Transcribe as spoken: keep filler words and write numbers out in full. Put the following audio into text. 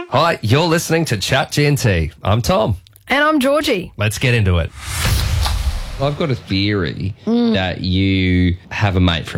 Hi, you're listening to Chat G and T. I'm Tom. And I'm Georgie. Let's get into it. I've got a theory mm. that you have a mate for